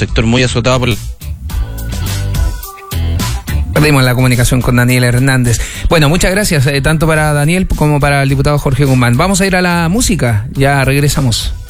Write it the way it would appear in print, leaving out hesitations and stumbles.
sector muy azotado por... Perdimos la comunicación con Daniel Hernández. Bueno, muchas gracias, tanto para Daniel como para el diputado Jorge Guzmán. Vamos a ir a la música, ya regresamos.